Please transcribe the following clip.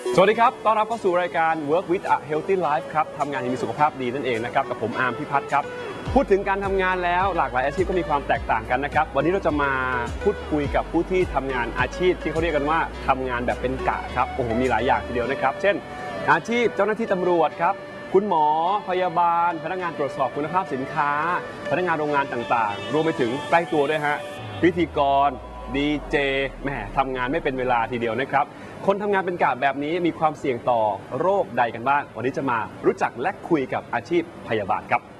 สวัสดีครับต้อนรับเข้าสู่รายการ Work with a Healthy Life ครับทำงานที่มีสุขภาพดีนั่นเองนะครับกับผมอาร์มพิพัฒน์ครับพูดถึงการทำงานแล้วหลากหลายอาชีพก็มีความแตกต่างกันนะครับวันนี้เราจะมาพูดคุยกับผู้ที่ทำงานอาชีพที่เขาเรียกกันว่าทำงานแบบเป็นกะครับโอ้โหมีหลายอย่างทีเดียวนะครับเช่นอาชีพเจ้าหน้าที่ตำรวจครับคุณหมอพยาบาลพนักงานตรวจสอบคุณภาพสินค้าพนักงานโรงงานต่างๆรวมไปถึงใกล้ตัวด้วยฮะพิธีกรดีเจแหมทำงานไม่เป็นเวลาทีเดียวนะครับคนทำงานเป็นกะแบบนี้มีความเสี่ยงต่อโรคใดกันบ้างวันนี้จะมารู้จักและคุยกับอาชีพพยาบาลครับ